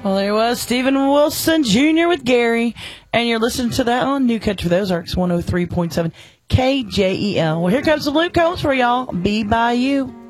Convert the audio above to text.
Well, there was Stephen Wilson Jr. with Gary, and you're listening to that on New Country for the Ozarks, 103.7 KJEL. Well, here comes the Luke Combs for y'all. Be by you.